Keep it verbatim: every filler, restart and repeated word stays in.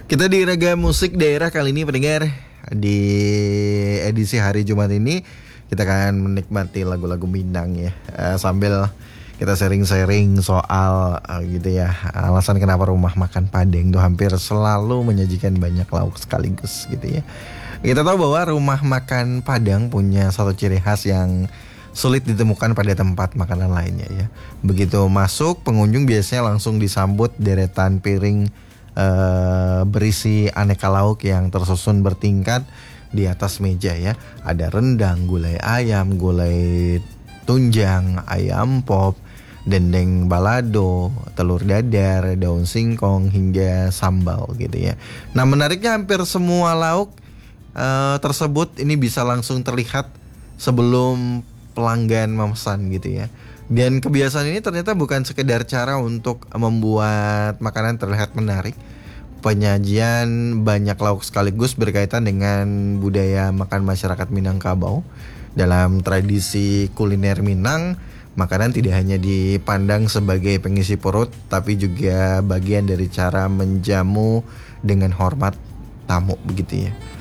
Kita di Raga Musik Daerah kali ini pendengar. Di edisi hari Jumat ini kita akan menikmati lagu-lagu Minang ya, uh, sambil kita sharing-sharing soal uh, gitu ya, alasan kenapa rumah makan Padang tuh hampir selalu menyajikan banyak lauk sekaligus gitu ya. Kita tahu bahwa rumah makan Padang punya satu ciri khas yang sulit ditemukan pada tempat makanan lainnya ya. Begitu masuk, pengunjung biasanya langsung disambut deretan piring uh, berisi aneka lauk yang tersusun bertingkat di atas meja ya. Ada rendang, gulai ayam, gulai tunjang, ayam pop, dendeng balado, telur dadar, daun singkong, hingga sambal gitu ya. Nah, menariknya hampir semua lauk uh, tersebut ini bisa langsung terlihat sebelum pelanggan memesan gitu ya. Dan kebiasaan ini ternyata bukan sekedar cara untuk membuat makanan terlihat menarik. Penyajian banyak lauk sekaligus berkaitan dengan budaya makan masyarakat Minangkabau. Dalam tradisi kuliner Minang, makanan tidak hanya dipandang sebagai pengisi perut, tapi juga bagian dari cara menjamu dengan hormat tamu begitu ya.